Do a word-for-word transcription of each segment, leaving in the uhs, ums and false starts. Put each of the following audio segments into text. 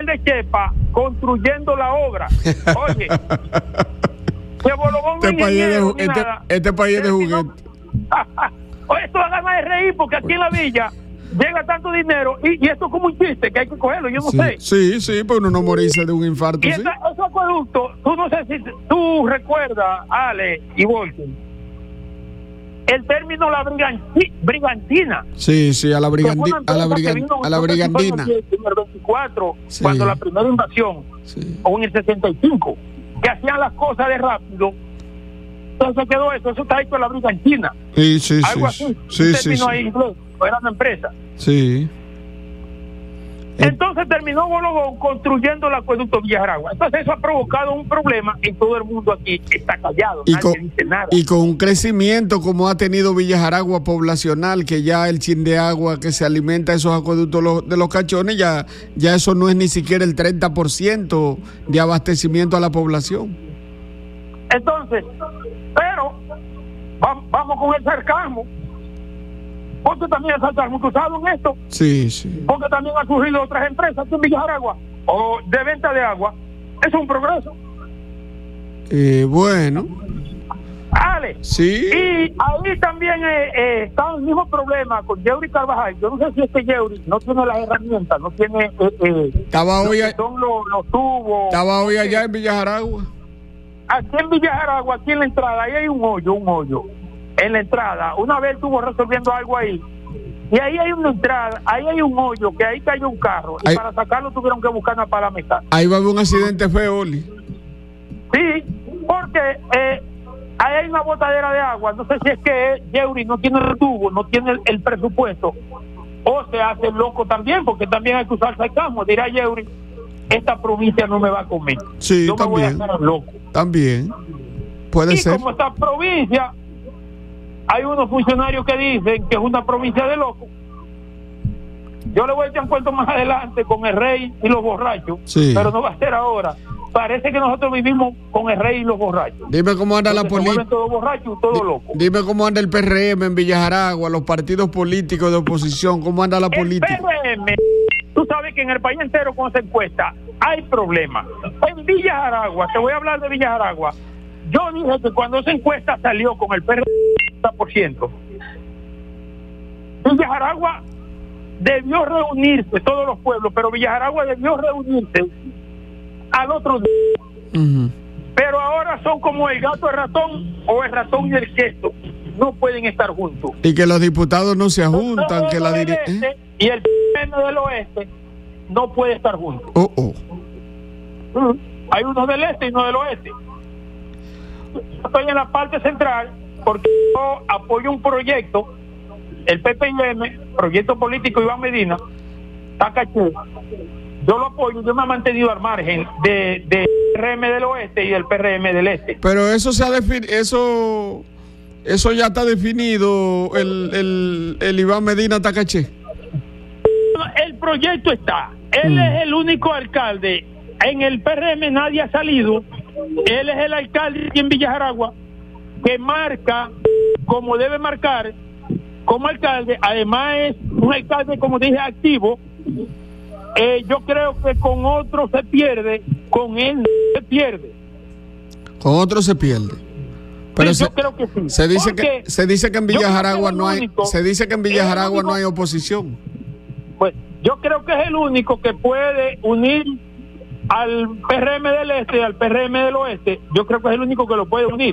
de Chepa construyendo la obra. Oye, que Bologón este, país de, ni este, nada. este país es de juguete. Oye, esto da ganas de reír porque aquí en la villa llega tanto dinero y, y esto es como un chiste que hay que cogerlo, yo no sí, sé. Sí, sí, pues uno no morirse de un infarto. Y ¿sí? esa, esos acueductos, tú no sé si tú recuerdas, Ale y Volker, el término la briganti, brigantina. Sí, sí, a la brigandi, a la, brigan, a la brigandina. En el veinticuatro, sí. Cuando la primera invasión, sí. O en el sesenta y cinco, que hacían las cosas de rápido. Entonces quedó eso, eso está hecho en la brigantina. Sí, sí, algo sí. así. Sí, un sí, término sí. ahí inglés, era una empresa. Sí. Entonces terminó Bologón construyendo el acueducto Villa Jaragua. Entonces eso ha provocado un problema y todo el mundo aquí está callado, y nadie con, dice nada. Y con un crecimiento como ha tenido Villa Jaragua poblacional, que ya el chin de agua que se alimenta esos acueductos de los cachones, ya, ya eso no es ni siquiera el treinta por ciento de abastecimiento a la población. Entonces, pero vamos, vamos con el sarcasmo. Porque también el sarcasmo cruzado en esto. Sí, sí. Porque también han surgido otras empresas en Villa Jaragua o de venta de agua. Eso es un progreso. Eh, bueno. Ale. Sí. Y ahí también eh, eh, está el mismo problema con Yeuri Carvajal. Yo no sé si este Yeuri no tiene las herramientas, no tiene. Eh, eh, estaba hoy, a... son los, los tubos. Estaba hoy allá en Villa Jaragua. Aquí en Villa Jaragua, aquí en la entrada, ahí hay un hoyo, un hoyo. En la entrada, una vez estuvo resolviendo algo ahí, y ahí hay una entrada, ahí hay un hoyo, que ahí cayó un carro, y ahí, para sacarlo tuvieron que buscar una palameta. Ahí va a haber un accidente feo, Oli. Sí, porque eh, ahí hay una botadera de agua, no sé si es que Yeuri no tiene el tubo, no tiene el, el presupuesto, o se hace loco también, porque también hay que usar sarcasmo, dirá Yeuri, esta provincia no me va a comer. Sí, yo también. me voy a hacer loco. También, puede y ser. Y como esta provincia... Hay unos funcionarios que dicen que es una provincia de locos. Yo le voy a echar un cuento más adelante con el rey y los borrachos, sí. Pero no va a ser ahora. Parece que nosotros vivimos con el rey y los borrachos. Dime cómo anda la política. Todos borrachos y todos locos. Dime cómo anda el P R M en Villa Jaragua, los partidos políticos de oposición, cómo anda la el política. P R M, tú sabes que en el país entero con esa encuesta hay problemas. En Villa Jaragua, te voy a hablar de Villa Jaragua. Yo dije que cuando esa encuesta salió con el P R M por ciento, Villa Jaragua debió reunirse, todos los pueblos, pero Villa Jaragua debió reunirse al otro día. Uh-huh. Pero ahora son como el gato y el ratón, o el ratón y el queso, no pueden estar juntos. Y que los diputados no se juntan, que la dire- este ¿eh? Y el P R M del oeste no puede estar juntos. Oh, oh. Uh-huh. Hay uno del este y uno del oeste. Estoy en la parte central porque yo apoyo un proyecto, el P P I M, proyecto político Iván Medina, Tacaché. Yo lo apoyo, yo me he mantenido al margen de, de P R M del oeste y del P R M del este. Pero eso se ha definido, eso, eso ya está definido, el, el, el Iván Medina Tacaché. El proyecto está, él mm. es el único alcalde, en el P R M nadie ha salido, él es el alcalde aquí en Villa Jaragua, que marca como debe marcar como alcalde, además es un alcalde, como dije, activo. Eh, yo creo que con otro se pierde, con él se pierde. Con otro se pierde. Pero sí, se, yo creo que sí. Se dice que se dice que en Villa Jaragua no hay, se dice que en Villa Jaragua no hay oposición. Pues yo creo que es el único que puede unir al P R M del este y al P R M del oeste. Yo creo que es el único que lo puede unir.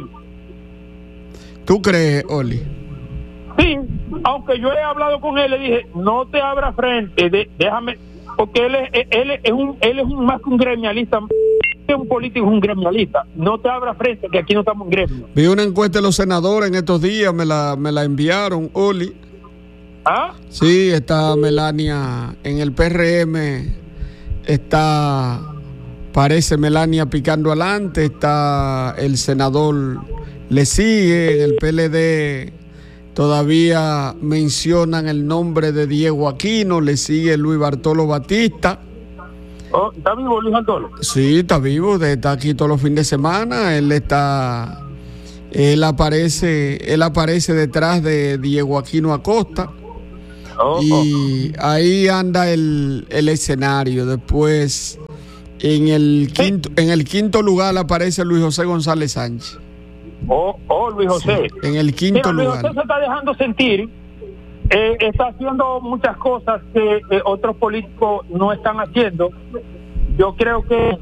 ¿Tú crees, Oli? Sí, aunque yo he hablado con él, le dije, no te abra frente, de, déjame, porque él es, él es un, él es un, más que un gremialista, es un político, es un gremialista. No te abra frente, que aquí no estamos en gremio. Vi una encuesta de los senadores en estos días, me la, me la enviaron, Oli. ¿Ah? Sí, está Melania en el P R M, está, parece Melania picando adelante, está el senador, le sigue, en el P L D todavía mencionan el nombre de Diego Aquino, le sigue Luis Bartolo Batista. Oh, ¿está vivo Luis Bartolo? Sí, está vivo, está aquí todos los fines de semana, él está, él aparece, él aparece detrás de Diego Aquino Acosta. Oh, y oh. ahí anda el, el escenario. Después, en el quinto, en el quinto lugar aparece Luis José González Sánchez. Oh, oh, Luis José. Sí, en el quinto Mira, lugar. Luis José se está dejando sentir. Eh, está haciendo muchas cosas que eh, otros políticos no están haciendo. Yo creo que,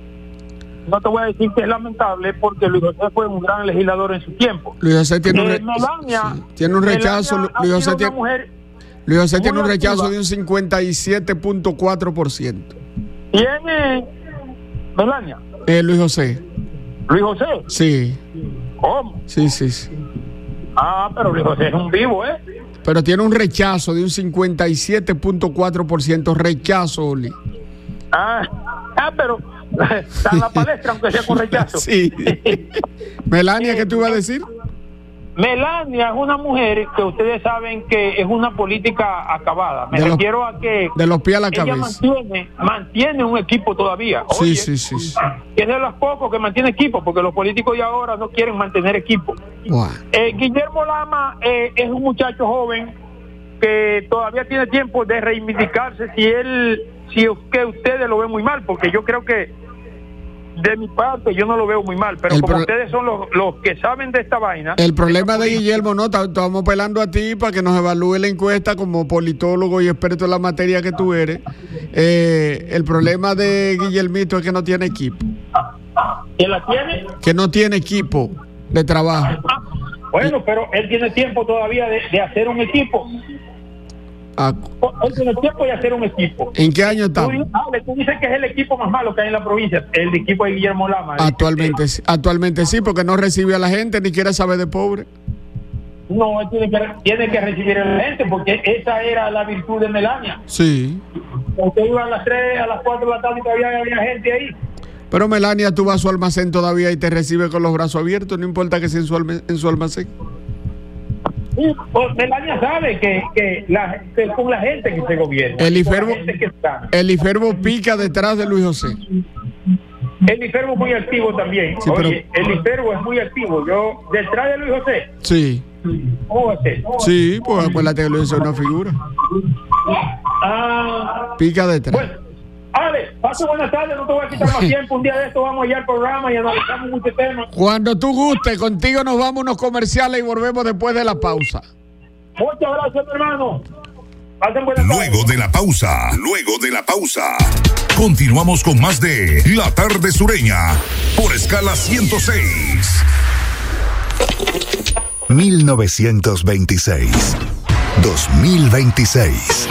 no te voy a decir que es lamentable, porque Luis José fue un gran legislador en su tiempo. Luis José tiene un, re- eh, Melania, sí, tiene un rechazo. Melania Luis José, tiene, mujer Luis José tiene un rechazo activa. de un cincuenta y siete punto cuatro por ciento. ¿Tiene Melania? Eh, Luis José. ¿Luis José? Sí. ¿Cómo? Sí, sí, sí. Ah, pero Luis José es un vivo, ¿eh? Pero tiene un rechazo de un cincuenta y siete punto cuatro por ciento. Rechazo, Oli. Ah, ah, pero está en la palestra, aunque sea con rechazo. Sí. Melania, ¿qué tú ibas a decir? Melania es una mujer que ustedes saben que es una política acabada. Me de refiero los, a que de los pies a la ella cabeza. mantiene, mantiene un equipo todavía. Oye, sí, sí, sí. es de los pocos que mantiene equipo, porque los políticos de ahora no quieren mantener equipo. Wow. Eh, Guillermo Lama eh, es un muchacho joven que todavía tiene tiempo de reivindicarse si él, si es que ustedes lo ven muy mal, porque yo creo que de mi parte yo no lo veo muy mal, pero el como pro- ustedes son los, los que saben de esta vaina. El problema de Guillermo, no, estamos pelando a ti para que nos evalúe la encuesta como politólogo y experto en la materia que tú eres. Eh, el problema de Guillermito es que no tiene equipo. ¿Quién la tiene? Que no tiene equipo de trabajo. Ah, bueno, pero él tiene tiempo todavía de, de hacer un equipo. Ah, Él tiene tiempo de hacer un equipo. ¿En qué año Tú, estamos? Ale, tú dices que es el equipo más malo que hay en la provincia, el equipo de Guillermo Lama. Actualmente, Eh, sí, actualmente sí, porque no recibe a la gente, ni quiere saber de pobre. No, él tiene que, tiene que recibir a la gente, porque esa era la virtud de Melania. Sí. Usted iba a las tres, a las cuatro de la tarde y todavía había gente ahí. Pero Melania, tú vas a su almacén todavía y te recibe con los brazos abiertos, no importa que sea en su, alme- en su almacén. Sí, pues Melania sabe que, que, la, que es con la gente que se gobierna. El con la Iferbo, gente que está. el Iferbo pica detrás de Luis José. El Iferbo es muy activo también. Sí, Oye, el Iferbo es muy activo. Yo, detrás de Luis José, Sí. ¿cómo va a ser? Sí, pues acuérdate que Luis José es una figura. Ah, Pica detrás. bueno. Ale, pase buenas tardes, no te voy a quitar más tiempo. Un día de esto vamos allá al programa y analizamos muchos temas. Cuando tú gustes, contigo nos vamos a unos comerciales y volvemos después de la pausa. Muchas gracias, mi hermano. Pasen buenas tardes. Luego de la pausa, luego de la pausa, continuamos con más de La Tarde Sureña por Escala ciento seis. mil novecientos veintiséis, dos mil veintiséis.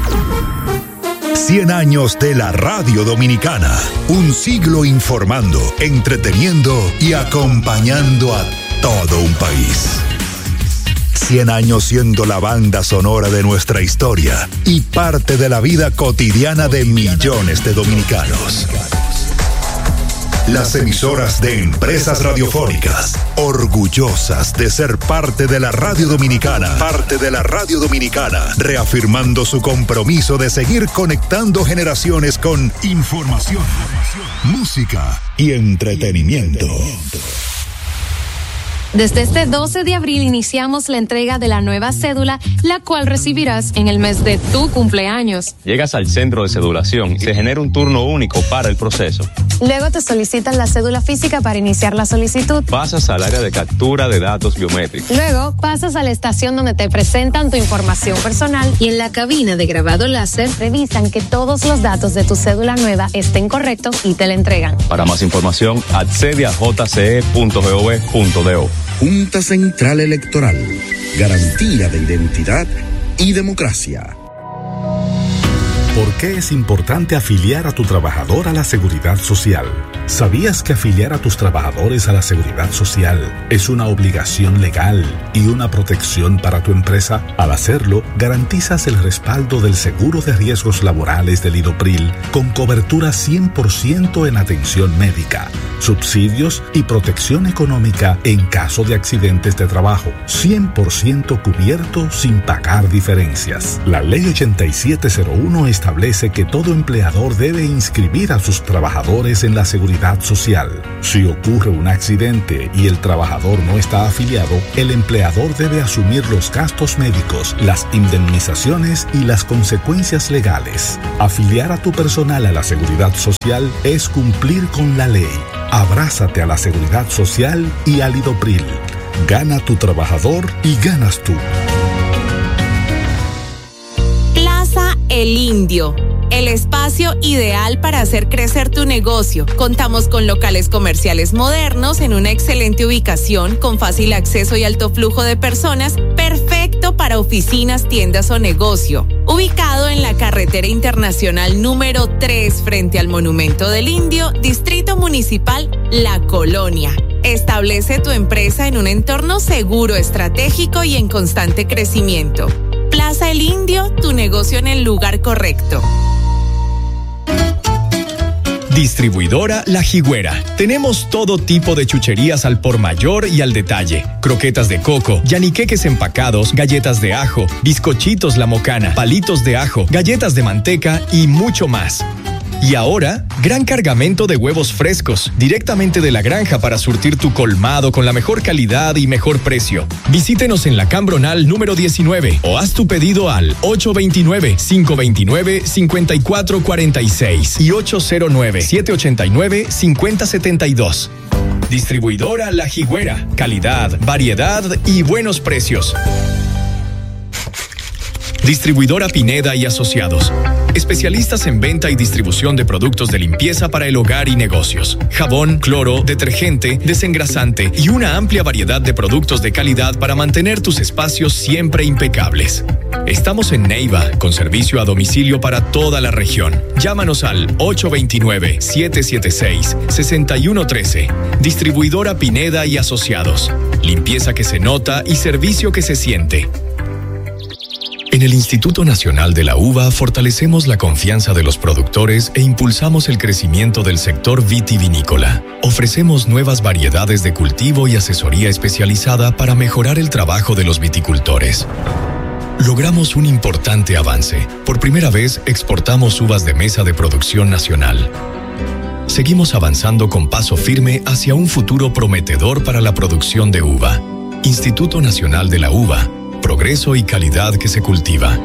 cien años de la radio dominicana. Un siglo informando, entreteniendo y acompañando a todo un país. cien años siendo la banda sonora de nuestra historia y parte de la vida cotidiana de millones de dominicanos. Las emisoras de Empresas Radiofónicas, orgullosas de ser parte de la radio dominicana, parte de la radio dominicana, reafirmando su compromiso de seguir conectando generaciones con información, música y entretenimiento. Desde este doce de abril iniciamos la entrega de la nueva cédula, la cual recibirás en el mes de tu cumpleaños. Llegas al centro de cedulación y se genera un turno único para el proceso. Luego te solicitan la cédula física para iniciar la solicitud. Pasas al área de captura de datos biométricos. Luego pasas a la estación donde te presentan tu información personal y en la cabina de grabado láser revisan que todos los datos de tu cédula nueva estén correctos y te la entregan. Para más información, accede a j c e punto gov punto do. Junta Central Electoral. Garantía de identidad y democracia. ¿Por qué es importante afiliar a tu trabajador a la Seguridad Social? ¿Sabías que afiliar a tus trabajadores a la Seguridad Social es una obligación legal y una protección para tu empresa? Al hacerlo, garantizas el respaldo del Seguro de Riesgos Laborales del IDOPRIL con cobertura cien por ciento en atención médica, subsidios y protección económica en caso de accidentes de trabajo, cien por ciento cubierto sin pagar diferencias. La Ley ochenta y siete cero uno establece establece que todo empleador debe inscribir a sus trabajadores en la seguridad social. Si ocurre un accidente y el trabajador no está afiliado, el empleador debe asumir los gastos médicos, las indemnizaciones y las consecuencias legales. Afiliar a tu personal a la seguridad social es cumplir con la ley. Abrázate a la seguridad social y al Lidopril. Gana tu trabajador y ganas tú. Plaza El Indio, el espacio ideal para hacer crecer tu negocio. Contamos con locales comerciales modernos en una excelente ubicación con fácil acceso y alto flujo de personas, perfecto para oficinas, tiendas o negocio. Ubicado en la carretera internacional número tres frente al Monumento del Indio, Distrito Municipal La Colonia. Establece tu empresa en un entorno seguro, estratégico y en constante crecimiento. Plaza El Indio, tu negocio en el lugar correcto. Distribuidora La Jigüera. Tenemos todo tipo de chucherías al por mayor y al detalle. Croquetas de coco, yaniqueques empacados, galletas de ajo, bizcochitos La Mocana, palitos de ajo, galletas de manteca y mucho más. Y ahora, gran cargamento de huevos frescos, directamente de la granja para surtir tu colmado con la mejor calidad y mejor precio. Visítenos en la Cambronal número diecinueve o haz tu pedido al ocho dos nueve, cinco dos nueve, cinco cuatro cuatro seis y ocho cero nueve, siete ocho nueve, cinco cero siete dos. Distribuidora La Jigüera. Calidad, variedad y buenos precios. Distribuidora Pineda y Asociados. Especialistas en venta y distribución de productos de limpieza para el hogar y negocios. Jabón, cloro, detergente, desengrasante y una amplia variedad de productos de calidad para mantener tus espacios siempre impecables. Estamos en Neiva, con servicio a domicilio para toda la región. Llámanos al ocho dos nueve, siete siete seis, seis uno uno tres. Distribuidora Pineda y Asociados. Limpieza que se nota y servicio que se siente. En el Instituto Nacional de la Uva fortalecemos la confianza de los productores e impulsamos el crecimiento del sector vitivinícola. Ofrecemos nuevas variedades de cultivo y asesoría especializada para mejorar el trabajo de los viticultores. Logramos un importante avance. Por primera vez exportamos uvas de mesa de producción nacional. Seguimos avanzando con paso firme hacia un futuro prometedor para la producción de uva. Instituto Nacional de la Uva. Progreso y calidad que se cultiva.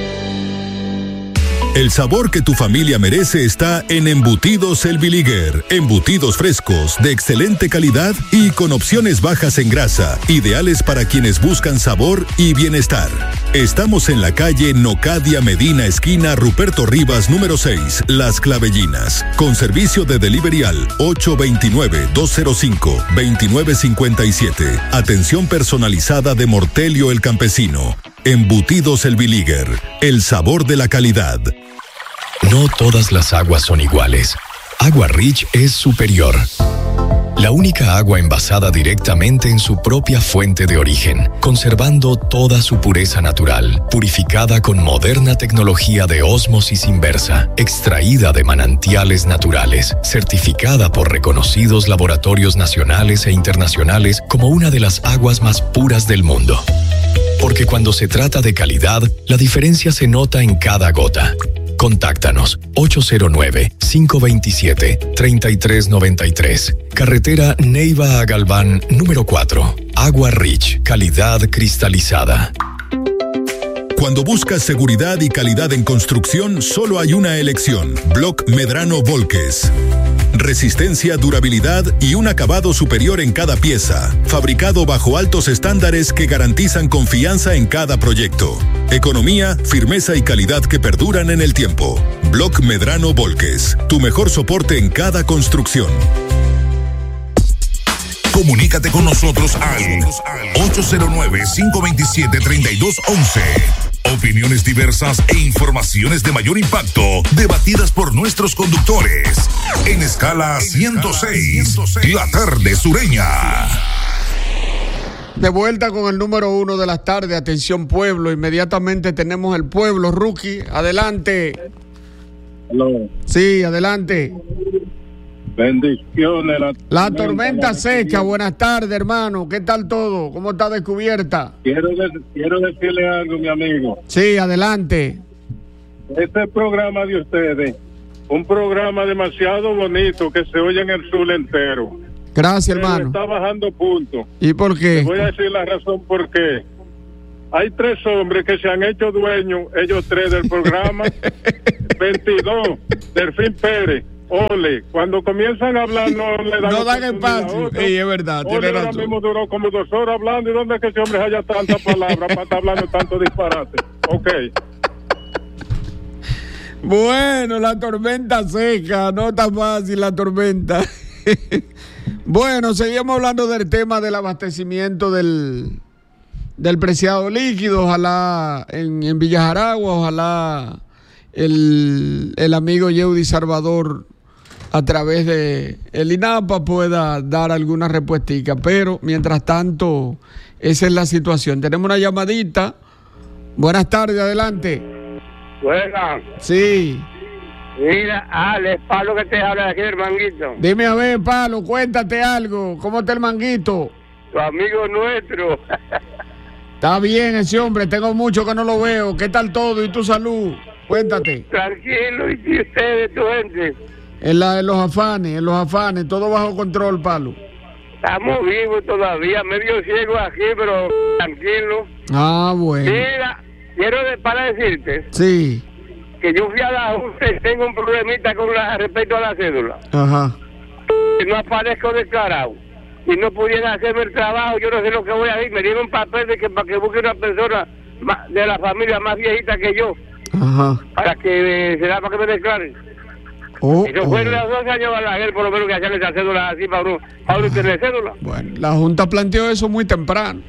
El sabor que tu familia merece está en Embutidos El Biliguer. Embutidos frescos, de excelente calidad y con opciones bajas en grasa, ideales para quienes buscan sabor y bienestar. Estamos en la calle Nocadia Medina, esquina Ruperto Rivas, número seis, Las Clavellinas, con servicio de delivery al ocho dos nueve, dos cero cinco, dos nueve cinco siete. Atención personalizada de Mortelio el Campesino. Embutidos El Biliguer, el sabor de la calidad. No todas las aguas son iguales. Agua Rich es superior. La única agua envasada directamente en su propia fuente de origen, conservando toda su pureza natural, purificada con moderna tecnología de ósmosis inversa, extraída de manantiales naturales, certificada por reconocidos laboratorios nacionales e internacionales como una de las aguas más puras del mundo. Porque cuando se trata de calidad, la diferencia se nota en cada gota. Contáctanos ocho cero nueve, cinco dos siete, tres tres nueve tres. Carretera Neiva a Galván, número cuatro. Agua Rich, calidad cristalizada. Cuando buscas seguridad y calidad en construcción, solo hay una elección. Block Medrano Volques. Resistencia, durabilidad y un acabado superior en cada pieza. Fabricado bajo altos estándares que garantizan confianza en cada proyecto. Economía, firmeza y calidad que perduran en el tiempo. Block Medrano Volques. Tu mejor soporte en cada construcción. Comunícate con nosotros al ocho cero nueve, cinco dos siete, tres dos uno uno. Opiniones diversas e informaciones de mayor impacto, debatidas por nuestros conductores. En Escala ciento seis, la tarde sureña. De vuelta con el número uno de las tardes. Atención, pueblo. Inmediatamente tenemos el pueblo, Rookie. Adelante. Hello. Sí, adelante. Bendiciones. La, la tormenta seca. Buenas tardes, hermano. ¿Qué tal todo? ¿Cómo está descubierta? Quiero, de, quiero decirle algo, mi amigo. Sí, adelante. Este programa de ustedes, un programa demasiado bonito que se oye en el sur entero. Gracias, Pero hermano. está bajando puntos. ¿Y por qué? Les voy a decir la razón por qué. Hay tres hombres que se han hecho dueños, ellos tres del programa. veintidós, Delfín Pérez, Ole. Cuando comienzan a hablar no le dan, no dan espacio. Sí, es verdad, Ole tiene ahora razón. mismo duró como dos horas hablando. ¿Y dónde es que ese hombre haya tantas palabras para estar hablando tanto disparate? Ok. Bueno, la tormenta seca, no está fácil la tormenta. Bueno, seguimos hablando del tema del abastecimiento del, del preciado líquido. Ojalá en, en Villa Jaragua, ojalá el, el amigo Yeudi Salvador a través de el INAPA pueda dar alguna respuestica, pero mientras tanto esa es la situación. Tenemos una llamadita. Buenas tardes, adelante. Buenas. Sí. Mira, Alex, Pablo que te habla de aquí del Manguito. Dime a ver, Pablo, cuéntate algo. ¿Cómo está el Manguito? Tu amigo nuestro. Está bien ese hombre, tengo mucho que no lo veo. ¿Qué tal todo y tu salud? Cuéntate. Tranquilo, y ustedes, tu gente. En, la, en los afanes, en los afanes, todo bajo control, Pablo. Estamos vivos todavía, medio ciego aquí, pero tranquilo. Ah, bueno. Mira, quiero de, para decirte. Sí. Que yo fui a la Junta y tengo un problemita con la, respecto a la cédula. Ajá. Y no aparezco declarado. Y no pudiera hacerme el trabajo, yo no sé lo que voy a hacer. Me dieron un papel de que para que busque una persona más, de la familia más viejita que yo. Ajá. Para que eh, será para que me declaren. Oh, Eso oh. fue los dos años a la por lo menos que hacerle esa cédula así para uno, para uno tener cédula. Bueno, la Junta planteó eso muy temprano.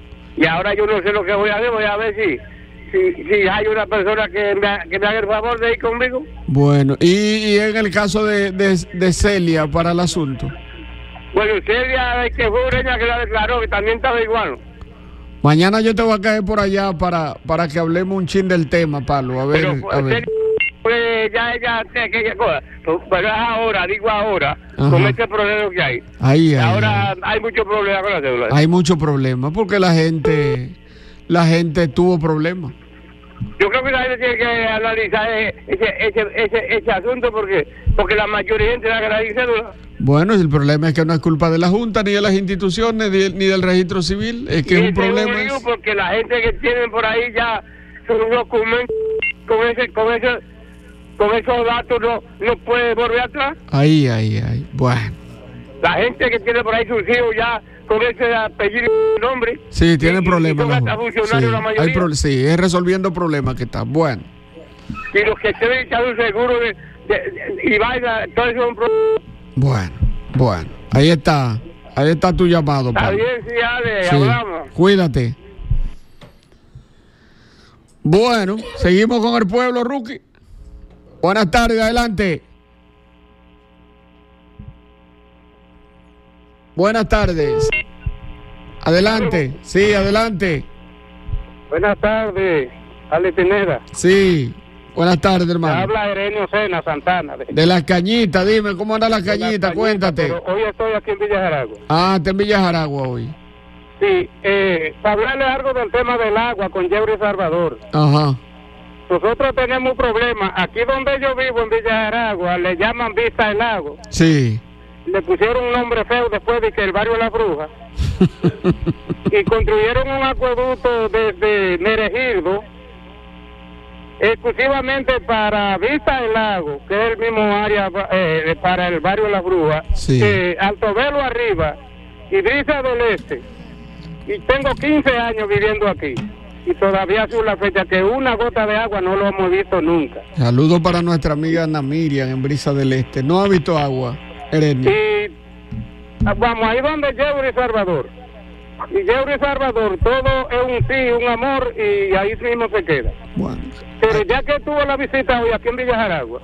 Y ahora yo no sé lo que voy a hacer, voy a ver si si, si hay una persona que me, que me haga el favor de ir conmigo. Bueno, y, y en el caso de, de, de Celia para el asunto. Bueno, Celia, que fue una que la declaró, que también estaba igual. Mañana yo te voy a caer por allá para, para que hablemos un chin del tema, Pablo. A ver, Pero, a ver. Pues ya ella, que, que, cosa, pero es ahora, digo ahora, Ajá. con este problema que hay. Ahí, ahí, ahora ahí. hay mucho problema con la cédula. Hay mucho problema porque la gente, la gente tuvo problemas. Yo creo que la gente tiene que analizar ese, ese, ese, ese asunto porque porque la mayoría de gente da que la cédula. Bueno, el problema es que no es culpa de la Junta, ni de las instituciones, ni, ni del registro civil. Es que y es un problema. Es... Porque la gente que tienen por ahí ya sus documentos con ese, con ese, con esos datos no, no puede volver atrás. Ahí, ahí, ahí. Bueno. La gente que tiene por ahí sus hijos ya con ese apellido y nombre. Sí, tiene problemas. Sí, la hay pro sí, es resolviendo problemas que está. Bueno. Y los que estén echando seguro de, de, de, y vaina, todo eso es un problema. Bueno, bueno. Ahí está. Ahí está tu llamado, Está Pablo. bien, sí, Ale, Sí. hablamos. Cuídate. Bueno, seguimos con el pueblo, Rookie. Buenas tardes, adelante. Buenas tardes. Adelante, sí, adelante. Buenas tardes, Ale Pineda. Sí, buenas tardes, hermano. Habla Erenio Sena Santana. De, de las cañitas, dime, ¿cómo anda las cañitas? Cuéntate. Pero hoy estoy aquí en Villa Jaragua. Ah, está en Villa Jaragua hoy. Sí, eh, para hablarle algo del tema del agua con Yeuri Salvador. Ajá. Nosotros tenemos un problema. Aquí donde yo vivo, en Villa Jaragua, le llaman Vista del Lago. Sí. Le pusieron un nombre feo después de que el barrio La Bruja. Y construyeron un acueducto desde Meregildo, exclusivamente para Vista del Lago, que es el mismo área eh, para el barrio La Bruja. Sí. Eh, Altobelo arriba y Brisa del Este. Y tengo quince años viviendo aquí. Y todavía hace una fecha que una gota de agua no lo hemos visto nunca. Saludos para nuestra amiga Ana Miriam en Brisa del Este. No ha visto agua, Erenio. Y vamos ahí donde Yeuri Salvador. Y Yeuri Salvador, todo es un sí, un amor, y ahí mismo se queda. Bueno. Pero ya que tuvo la visita hoy aquí en Villa Jaragua,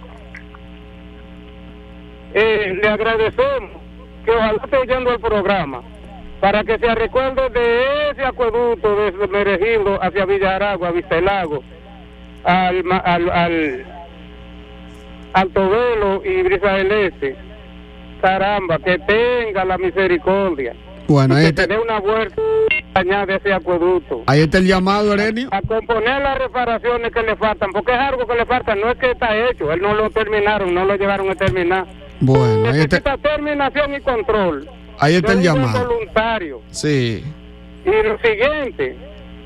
eh, le agradecemos que ojalá esté oyendo el programa, para que se recuerde de ese acueducto desde Meregildo hacia Villa Jaragua, Vista del Lago, al, al, al Altobelo y Brisa del Este. Caramba, que tenga la misericordia. Bueno, que este... te dé una vuelta dañar ese acueducto. Ahí está el llamado, Erenio. A componer las reparaciones que le faltan, porque es algo que le falta, no es que está hecho, él no lo terminaron, no lo llevaron a terminar. Bueno, ahí está. Necesita terminación y control. Ahí está el de un llamado. voluntario. Sí. Y lo siguiente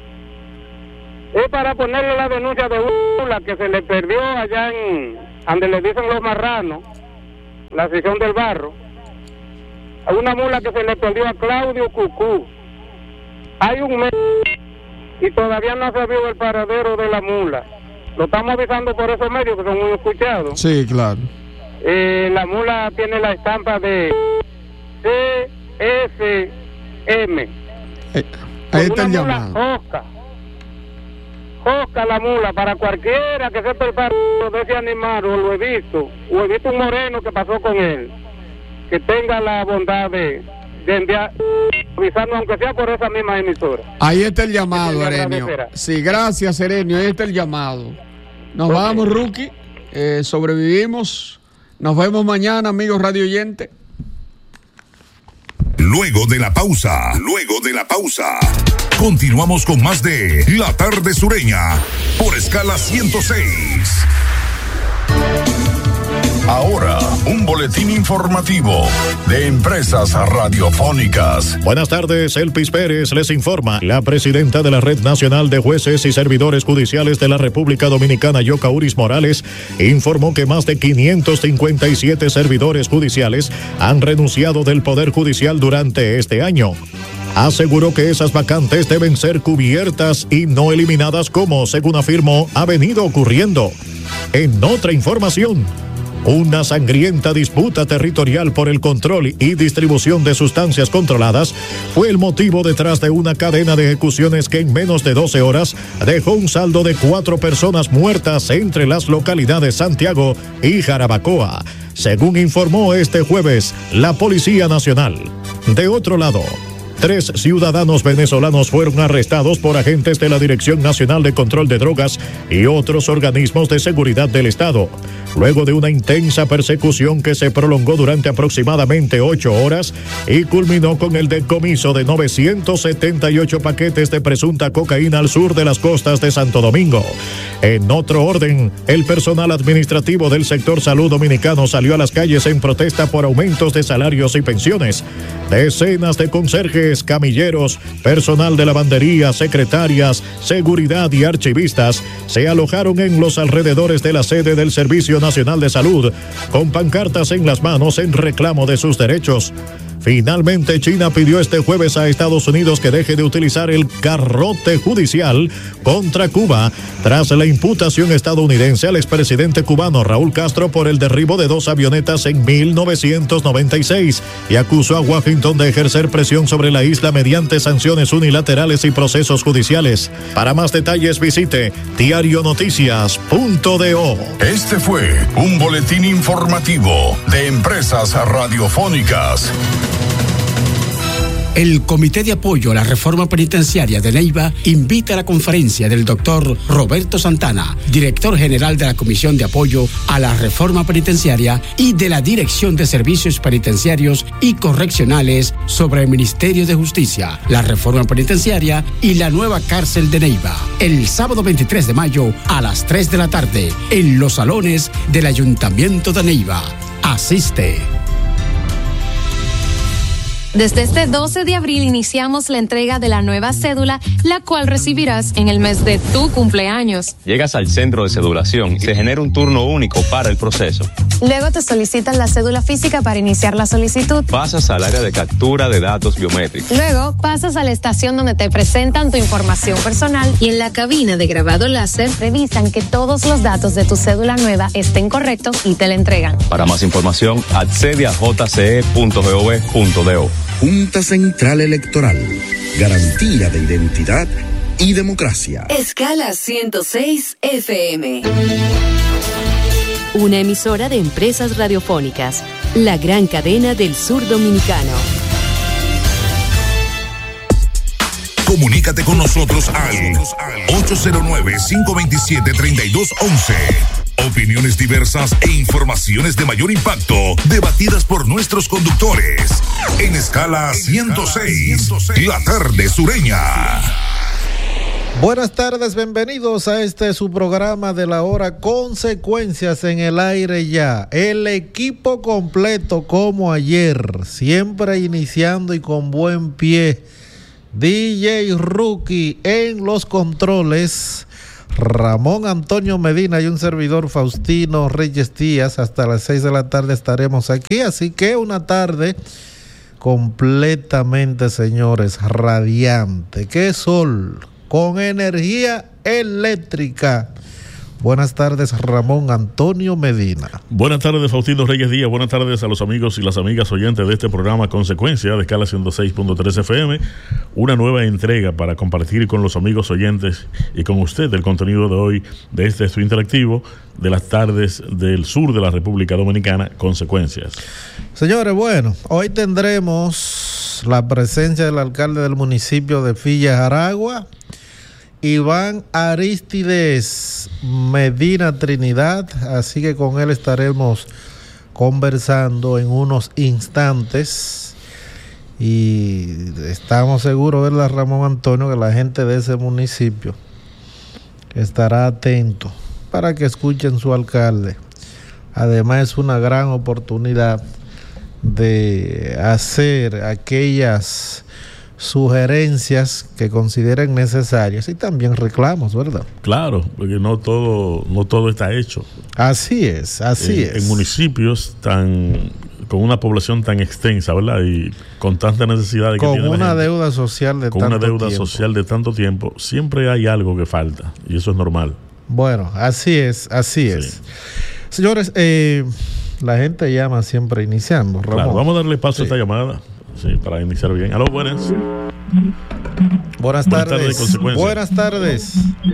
es para ponerle la denuncia de una que se le perdió allá en donde le dicen los marranos, la sección del barro, a una mula que se le perdió a Claudio Cucú. Hay un mes y todavía no se vio el paradero de la mula. Lo estamos avisando por esos medios que son muy escuchados. Sí, claro. Eh, la mula tiene la estampa de C F M. Eh, ahí está el llamado. Oscar. Oscar la mula, para cualquiera que sepa el paradero de ese animal, o lo he visto, o he visto un moreno que pasó con él, que tenga la bondad de, de enviar, avisarnos, aunque sea por esa misma emisora. Ahí está el llamado, Erenio. Sí, gracias, Erenio. Ahí está el llamado. Nos okay. vamos, Rookie. Eh, sobrevivimos. Nos vemos mañana, amigos radio oyentes. Luego de la pausa, luego de la pausa, continuamos con más de La Tarde Sureña por Escala ciento seis. Ahora, un boletín informativo de Empresas Radiofónicas. Buenas tardes, Elpis Pérez les informa. La presidenta de la Red Nacional de Jueces y Servidores Judiciales de la República Dominicana, Yocauris Morales, informó que más de quinientos cincuenta y siete servidores judiciales han renunciado del Poder Judicial durante este año. Aseguró que esas vacantes deben ser cubiertas y no eliminadas como, según afirmó, ha venido ocurriendo. En otra información, una sangrienta disputa territorial por el control y distribución de sustancias controladas fue el motivo detrás de una cadena de ejecuciones que en menos de doce horas dejó un saldo de cuatro personas muertas entre las localidades Santiago y Jarabacoa, según informó este jueves la Policía Nacional. De otro lado, tres ciudadanos venezolanos fueron arrestados por agentes de la Dirección Nacional de Control de Drogas y otros organismos de seguridad del Estado, luego de una intensa persecución que se prolongó durante aproximadamente ocho horas y culminó con el decomiso de novecientos setenta y ocho paquetes de presunta cocaína al sur de las costas de Santo Domingo. En otro orden, el personal administrativo del sector salud dominicano salió a las calles en protesta por aumentos de salarios y pensiones. Decenas de conserjes, camilleros, personal de lavandería, secretarias, seguridad y archivistas se alojaron en los alrededores de la sede del Servicio Nacional de Salud, con pancartas en las manos en reclamo de sus derechos. Finalmente, China pidió este jueves a Estados Unidos que deje de utilizar el garrote judicial contra Cuba tras la imputación estadounidense al expresidente cubano Raúl Castro por el derribo de dos avionetas en mil novecientos noventa y seis y acusó a Washington de ejercer presión sobre la isla mediante sanciones unilaterales y procesos judiciales. Para más detalles visite diario noticias punto do. Este fue un boletín informativo de Empresas Radiofónicas. El Comité de Apoyo a la Reforma Penitenciaria de Neiva invita a la conferencia del doctor Roberto Santana, director general de la Comisión de Apoyo a la Reforma Penitenciaria y de la Dirección de Servicios Penitenciarios y Correccionales sobre el Ministerio de Justicia, la Reforma Penitenciaria y la nueva cárcel de Neiva, el sábado veintitrés de mayo a las tres de la tarde en los salones del Ayuntamiento de Neiva. Asiste. Desde este doce de abril iniciamos la entrega de la nueva cédula, la cual recibirás en el mes de tu cumpleaños. Llegas al centro de cedulación y se genera un turno único para el proceso. Luego te solicitan la cédula física para iniciar la solicitud. Pasas al área de captura de datos biométricos. Luego pasas a la estación donde te presentan tu información personal y en la cabina de grabado láser revisan que todos los datos de tu cédula nueva estén correctos y te la entregan. Para más información, accede a j c e punto gov punto do. Junta Central Electoral. Garantía de identidad y democracia. Escala ciento seis F M. Una emisora de Empresas Radiofónicas. La gran cadena del sur dominicano. Comunícate con nosotros al ocho cero nueve, cinco dos siete, tres dos uno uno Opiniones diversas e informaciones de mayor impacto, debatidas por nuestros conductores. En Escala ciento seis, la tarde sureña. Buenas tardes, bienvenidos a este su programa de la hora, Consecuencias en el aire ya. El equipo completo como ayer, siempre iniciando y con buen pie. D J Rookie en los controles, Ramón Antonio Medina y un servidor Faustino Reyes Díaz. Hasta las seis de la tarde estaremos aquí, así que una tarde completamente, señores, radiante. ¡Qué sol! Con energía eléctrica. Buenas tardes, Ramón Antonio Medina. Buenas tardes, Faustino Reyes Díaz. Buenas tardes a los amigos y las amigas oyentes de este programa Consecuencia de Escala ciento seis punto tres F M. Una nueva entrega para compartir con los amigos oyentes y con usted el contenido de hoy de este estudio interactivo de las tardes del sur de la República Dominicana, Consecuencias. Señores, bueno, hoy tendremos la presencia del alcalde del municipio de Villa Jaragua, Iván Aristides Medina Trinidad, así que con él estaremos conversando en unos instantes y estamos seguros, ¿verdad, Ramón Antonio?, que la gente de ese municipio estará atento para que escuchen su alcalde. Además, es una gran oportunidad de hacer aquellas sugerencias que consideren necesarias y también reclamos, ¿verdad? Claro, porque no todo no todo está hecho. Así es, así eh, es. En municipios tan con una población tan extensa, ¿verdad? Y con tanta necesidad de que con tiene una la gente, deuda social de con tanto una deuda tiempo. social de tanto tiempo, siempre hay algo que falta y eso es normal. Bueno, así es, así es. Sí. Señores, eh, la gente llama siempre iniciando, Ramón. Claro, vamos a darle paso sí. a esta llamada. Sí, para iniciar bien. Aló, buenas. Buenas tardes. Buenas tardes. Buenas tardes.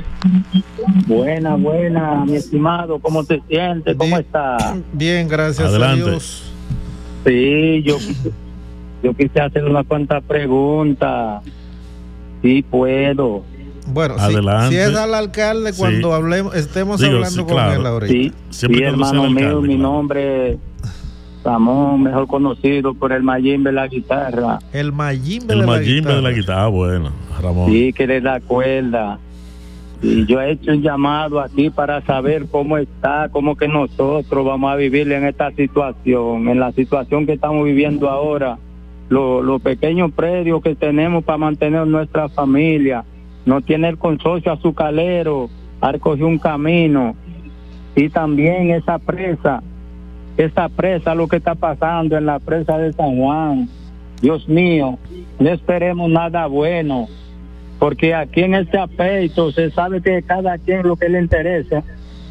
Buena, buena, mi estimado. ¿Cómo te sientes? ¿Cómo estás? Bien, gracias Adelante. a Dios. Sí, yo, yo quise hacer una cuanta pregunta. Sí, puedo. Bueno, si, si es al alcalde cuando sí. hablemos, estemos Digo, hablando sí, con claro. él ahorita. Sí, Siempre sí, hermano mío, alcalde, mi claro. nombre Ramón, mejor conocido por el Mayimbe de la guitarra. El Mayimbe el de, Mayimbe la de la guitarra, bueno, Ramón. Sí, que le da cuerda. Y yo he hecho un llamado aquí para saber cómo está, cómo que nosotros vamos a vivir en esta situación, en la situación que estamos viviendo ahora. Los, los pequeños predios que tenemos para mantener nuestra familia, no tiene el consorcio azucarero, ha cogido un camino. Y también esa presa, esta presa, lo que está pasando en la presa de San Juan, Dios mío, no esperemos nada bueno, porque aquí en este aspecto se sabe que cada quien lo que le interesa.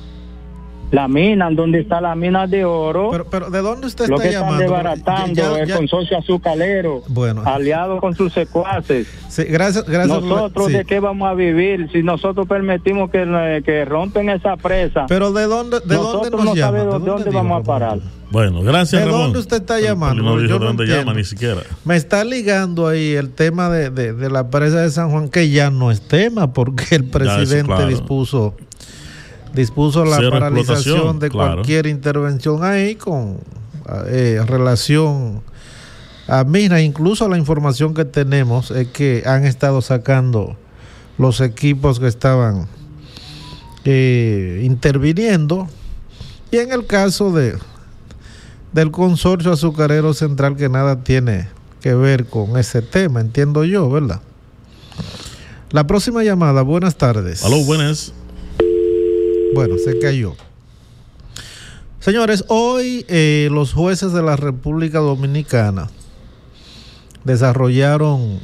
La mina, donde está la mina de oro, pero, pero ¿de dónde usted lo está que llamando? Están desbaratando ya, ya, ya. El consorcio azucarero, bueno, aliado con sus secuaces. Sí, gracias, gracias. Nosotros sí. ¿De qué vamos a vivir si nosotros permitimos que, que rompen esa presa? Pero ¿de dónde, de nosotros dónde nos no llama? sabemos de dónde, dónde vamos a parar. Bueno, gracias, ¿De Ramón. dónde usted está llamando? No dijo Yo de no dónde entiendo. llama ni siquiera. Me está ligando ahí el tema de, de, de la presa de San Juan, que ya no es tema porque el presidente eso, claro. dispuso dispuso la Cero paralización de claro. cualquier intervención ahí con eh, relación a mina. Incluso la información que tenemos es que han estado sacando los equipos que estaban eh, interviniendo, y en el caso de del consorcio azucarero central, que nada tiene que ver con ese tema, entiendo yo, ¿verdad? La próxima llamada, buenas tardes. Aló, buenas. Bueno, se cayó. Señores, hoy eh, los jueces de la República Dominicana desarrollaron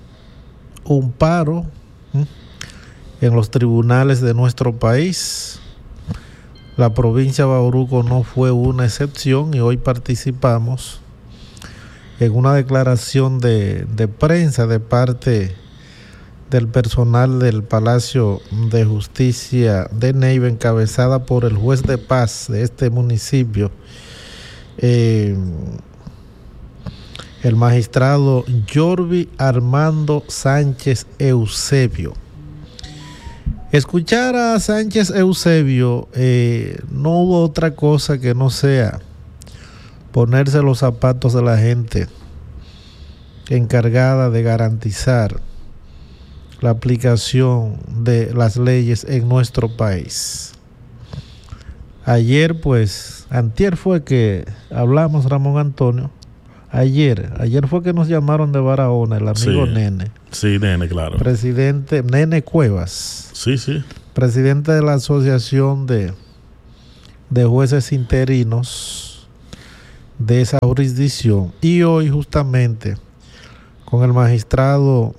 un paro ¿eh? en los tribunales de nuestro país. La provincia de Bauruco no fue una excepción y hoy participamos en una declaración de, de prensa de parte del personal del Palacio de Justicia de Neiva, encabezada por el juez de paz de este municipio, eh, el magistrado Yorbi Armando Sánchez Eusebio. Escuchar a Sánchez Eusebio, eh, no hubo otra cosa que no sea ponerse los zapatos de la gente encargada de garantizar la aplicación de las leyes en nuestro país. Ayer, pues, antier fue que hablamos, Ramón Antonio. Ayer, ayer fue que nos llamaron de Barahona, el amigo sí, Nene. Sí, Nene, claro. Presidente, Nene Cuevas. Sí, sí. Presidente de la Asociación de, de Jueces Interinos de esa jurisdicción. Y hoy, justamente, con el magistrado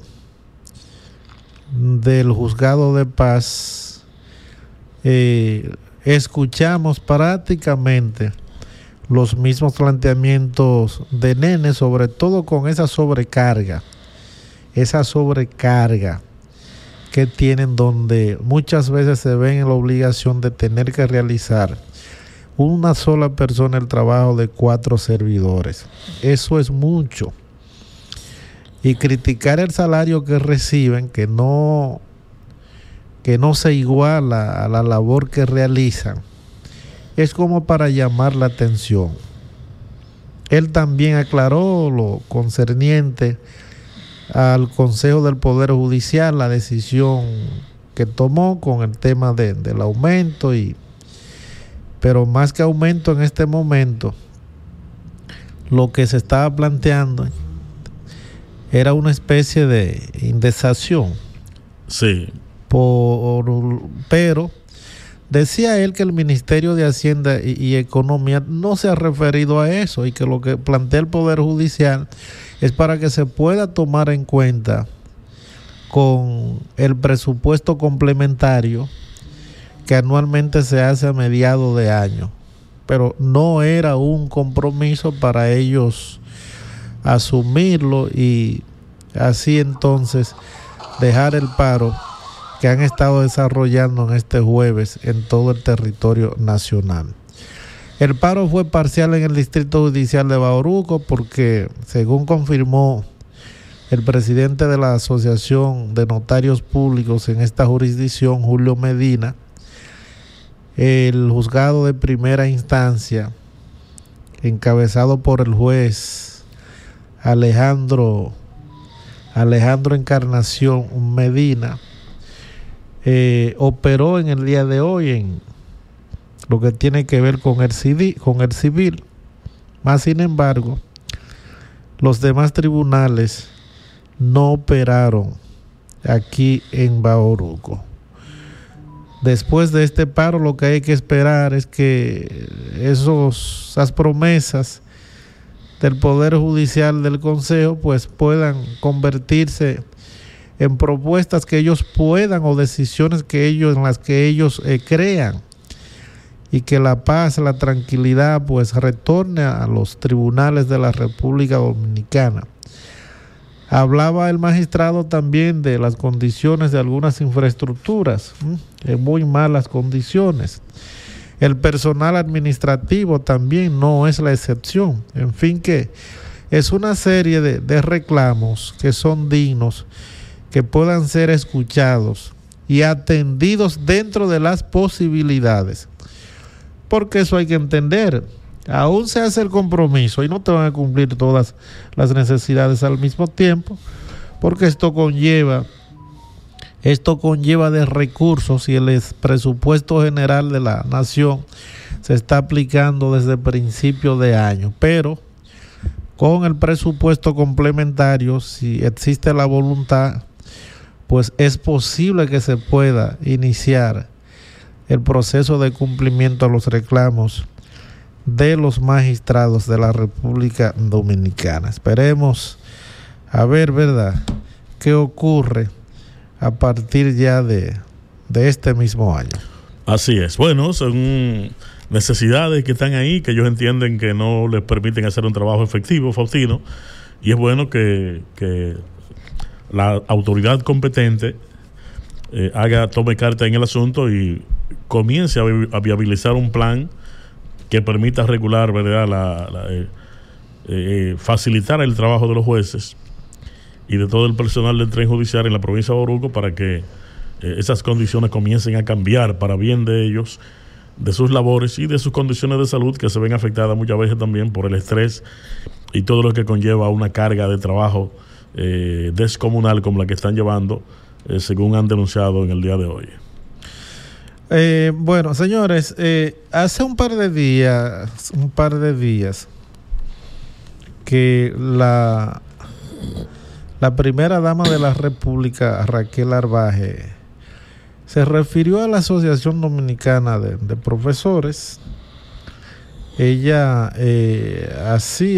del Juzgado de Paz, eh, escuchamos prácticamente los mismos planteamientos de Nene, sobre todo con esa sobrecarga, esa sobrecarga que tienen, donde muchas veces se ven en la obligación de tener que realizar una sola persona el trabajo de cuatro servidores. Eso es mucho. Y criticar el salario que reciben, que no, que no se iguala a la labor que realizan, es como para llamar la atención. Él también aclaró lo concerniente al Consejo del Poder Judicial, la decisión que tomó con el tema de, del aumento, y pero más que aumento en este momento, lo que se estaba planteando era una especie de indexación. Sí. Por, pero decía él que el Ministerio de Hacienda y, y Economía no se ha referido a eso, y que lo que plantea el Poder Judicial es para que se pueda tomar en cuenta con el presupuesto complementario que anualmente se hace a mediados de año. Pero no era un compromiso para ellos asumirlo y así entonces dejar el paro que han estado desarrollando en este jueves en todo el territorio nacional. El paro fue parcial en el Distrito Judicial de Bauruco porque, según confirmó el presidente de la Asociación de Notarios Públicos en esta jurisdicción, Julio Medina, el juzgado de primera instancia, encabezado por el juez Alejandro Alejandro Encarnación Medina, eh, operó en el día de hoy en lo que tiene que ver con el civil, con el civil. Más sin embargo, los demás tribunales no operaron aquí en Bauruco. Después de este paro, lo que hay que esperar es que esos, esas promesas del Poder Judicial del Consejo pues puedan convertirse en propuestas que ellos puedan, o decisiones que ellos en las que ellos eh, crean, y que la paz, la tranquilidad pues retorne a los tribunales de la República Dominicana. Hablaba el magistrado también de las condiciones de algunas infraestructuras, ¿m? en muy malas condiciones. El personal administrativo también no es la excepción. En fin, que es una serie de, de reclamos que son dignos, que puedan ser escuchados y atendidos dentro de las posibilidades. Porque eso hay que entender. Aún se hace el compromiso y no te van a cumplir todas las necesidades al mismo tiempo, porque esto conlleva esto conlleva de recursos, y el presupuesto general de la nación se está aplicando desde principio de año. Pero con el presupuesto complementario, si existe la voluntad, pues es posible que se pueda iniciar el proceso de cumplimiento a los reclamos de los magistrados de la República Dominicana. Esperemos a ver, ¿verdad?, qué ocurre a partir ya de, de este mismo año. Así es. Bueno, son necesidades que están ahí, que ellos entienden que no les permiten hacer un trabajo efectivo, Faustino, y es bueno que, que la autoridad competente eh, haga, tome carta en el asunto y comience a, a viabilizar un plan que permita regular, ¿verdad?, la, la, eh, eh, facilitar el trabajo de los jueces y de todo el personal del tren judicial en la provincia de Bauruco, para que eh, esas condiciones comiencen a cambiar para bien de ellos, de sus labores y de sus condiciones de salud, que se ven afectadas muchas veces también por el estrés y todo lo que conlleva una carga de trabajo eh, descomunal como la que están llevando, eh, según han denunciado en el día de hoy. Eh, bueno, señores, eh, hace un par de días, un par de días, que la, la primera dama de la República, Raquel Arbaje, se refirió a la Asociación Dominicana de, de Profesores. Ella eh, hacía